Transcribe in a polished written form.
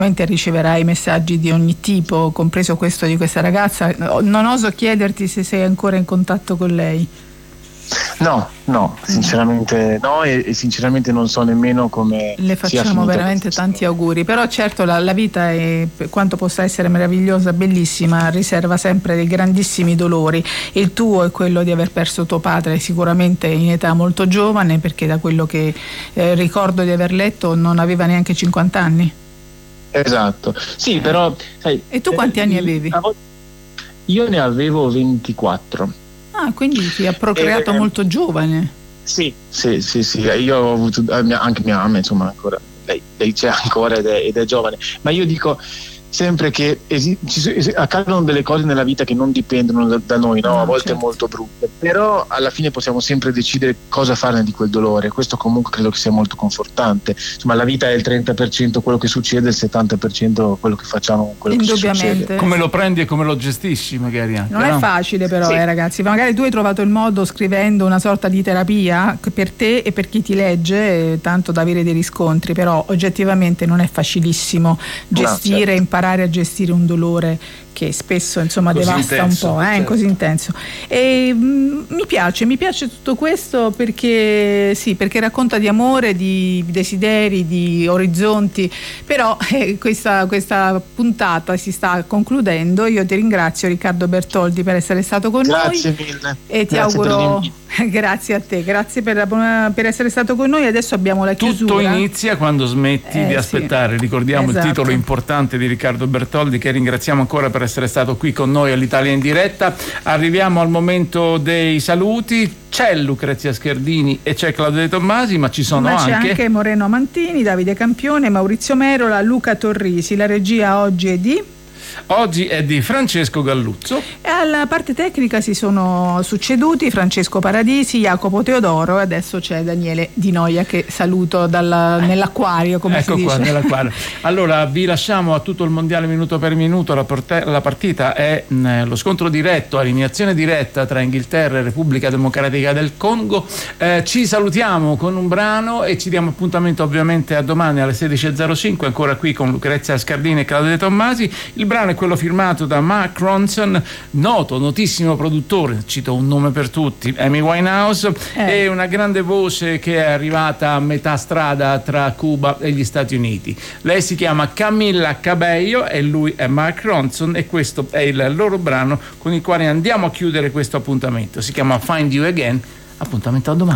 riceverai messaggi di ogni tipo, compreso questo di questa ragazza. Non oso chiederti se sei ancora in contatto con lei. No, sinceramente no, e sinceramente non so nemmeno come le facciamo veramente tanti auguri. Però certo la vita è, per quanto possa essere meravigliosa, bellissima, riserva sempre dei grandissimi dolori. Il tuo è quello di aver perso tuo padre sicuramente in età molto giovane, perché da quello che ricordo di aver letto non aveva neanche 50 anni. Esatto, sì, però sai, e tu quanti anni avevi? Io ne avevo 24. Ah, quindi ti ha procreato molto giovane. Sì, io ho avuto anche mia mamma, insomma, ancora lei c'è ancora ed è giovane, ma io dico sempre che accadono delle cose nella vita che non dipendono da noi, no? A volte certo. Molto brutte, però alla fine possiamo sempre decidere cosa farne di quel dolore. Questo comunque credo che sia molto confortante. Insomma, la vita è il 30% quello che succede, il 70% quello che facciamo, quello che succede. Come lo prendi e come lo gestisci magari anche. Non è facile però, sì. Ragazzi, magari tu hai trovato il modo, scrivendo, una sorta di terapia per te e per chi ti legge, tanto da avere dei riscontri, però oggettivamente non è facilissimo gestire, certo. Imparare a gestire un dolore che spesso insomma così devasta intenso, un po', certo. Così intenso. E mi piace tutto questo perché racconta di amore, di desideri, di orizzonti, però questa puntata si sta concludendo. Io ti ringrazio, Riccardo Bertoldi, per essere stato con noi. Grazie mille. E ti auguro. Grazie a te, grazie per essere stato con noi. Adesso abbiamo la chiusura. Tutto inizia quando smetti di aspettare. Ricordiamo esatto. Il titolo importante di Riccardo Bertoldi, che ringraziamo ancora per essere stato qui con noi all'Italia in diretta. Arriviamo al momento dei saluti. C'è Lucrezia Scherdini e c'è Claudio De Tommasi, ma ci sono c'è anche Moreno Amantini, Davide Campione, Maurizio Merola, Luca Torrisi. La regia oggi è di Francesco Galluzzo. E alla parte tecnica si sono succeduti Francesco Paradisi, Jacopo Teodoro, e adesso c'è Daniele Di Noia, che saluto nell'acquario, come si dice. Ecco qua, nell'acquario. Allora vi lasciamo a tutto il mondiale minuto per minuto. La partita è lo scontro diretto, eliminazione diretta tra Inghilterra e Repubblica Democratica del Congo. Ci salutiamo con un brano e ci diamo appuntamento ovviamente a domani alle 16.05, ancora qui con Lucrezia Scardini e Claudio De Tommasi. Il brano è quello firmato da Mark Ronson, notissimo produttore, cito un nome per tutti, Amy Winehouse, e una grande voce che è arrivata a metà strada tra Cuba e gli Stati Uniti. Lei si chiama Camilla Cabello e lui è Mark Ronson, e questo è il loro brano con il quale andiamo a chiudere questo appuntamento. Si chiama Find You Again. Appuntamento a domani.